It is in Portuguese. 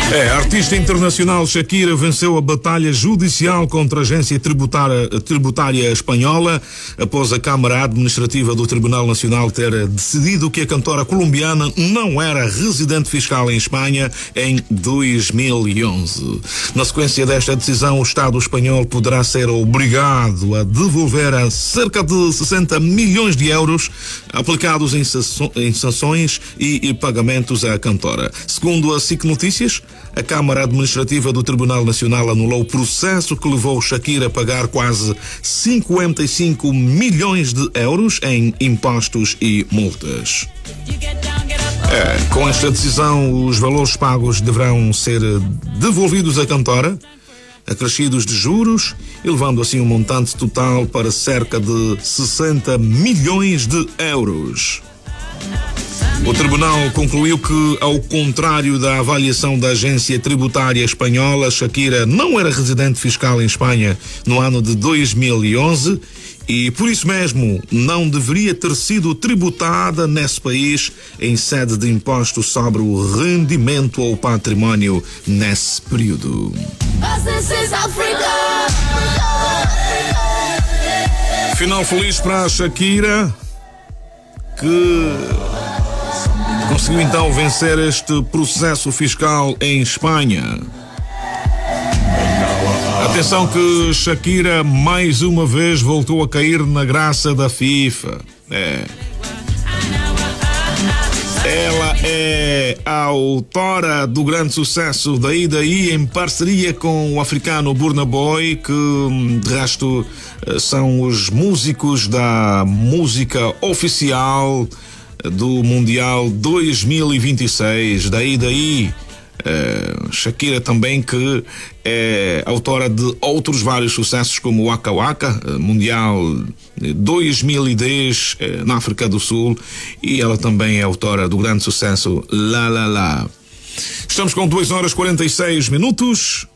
A artista internacional Shakira venceu a batalha judicial contra a agência tributária espanhola após a Câmara Administrativa do Tribunal Nacional ter decidido que a cantora colombiana não era residente fiscal em Espanha em 2011. Na sequência desta decisão, o Estado espanhol poderá ser obrigado a devolver a cerca de 60 milhões de euros aplicados em sanções e pagamentos à cantora. Segundo a SIC Notícias, a Câmara Administrativa do Tribunal Nacional anulou o processo que levou Shakira a pagar quase 55 milhões de euros em impostos e multas. Com esta decisão, os valores pagos deverão ser devolvidos à cantora, acrescidos de juros, elevando assim o montante total para cerca de 60 milhões de euros. O tribunal concluiu que, ao contrário da avaliação da agência tributária espanhola, Shakira não era residente fiscal em Espanha no ano de 2011 e, por isso mesmo, não deveria ter sido tributada nesse país em sede de imposto sobre o rendimento ou património nesse período. Final feliz para a Shakira, que conseguiu então vencer este processo fiscal em Espanha. Atenção que Shakira mais uma vez voltou a cair na graça da FIFA. Ela é a autora do grande sucesso Daí em parceria com o africano Burna Boy, que de resto são os músicos da música oficial do Mundial 2026. Daí. Shakira também, que é autora de outros vários sucessos como Waka Waka, Mundial 2010 na África do Sul, e ela também é autora do grande sucesso La La La. Estamos com 2 horas 46 minutos.